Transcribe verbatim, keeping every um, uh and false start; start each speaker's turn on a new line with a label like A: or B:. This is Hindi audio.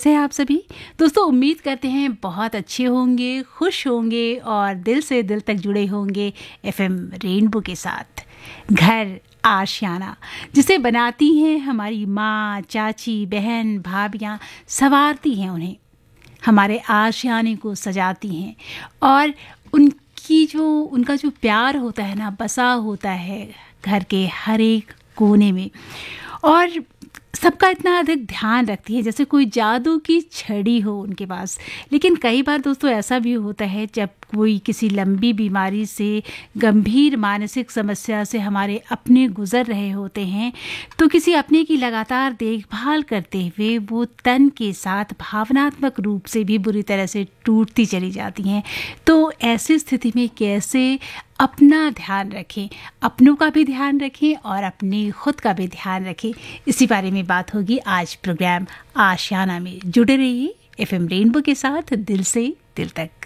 A: कैसे हैं आप सभी दोस्तों। उम्मीद करते हैं बहुत अच्छे होंगे, खुश होंगे और दिल से दिल तक जुड़े होंगे एफएम रेनबो के साथ। घर आशियाना जिसे बनाती हैं हमारी माँ, चाची, बहन, भाभियाँ, संवारती हैं उन्हें, हमारे आशियाने को सजाती हैं और उनकी जो उनका जो प्यार होता है ना, बसा होता है घर के हर एक कोने में और सबका इतना अधिक ध्यान रखती है जैसे कोई जादू की छड़ी हो उनके पास। लेकिन कई बार दोस्तों ऐसा भी होता है जब कोई किसी लंबी बीमारी से, गंभीर मानसिक समस्या से हमारे अपने गुजर रहे होते हैं, तो किसी अपने की लगातार देखभाल करते हुए वो तन के साथ भावनात्मक रूप से भी बुरी तरह से टूटती चली जाती हैं। तो ऐसी स्थिति में कैसे अपना ध्यान रखें, अपनों का भी ध्यान रखें और अपने खुद का भी ध्यान रखें, इसी बारे में बात होगी आज प्रोग्राम आशियाना में। जुड़े रहिए एफएम रेनबो के साथ दिल से दिल तक।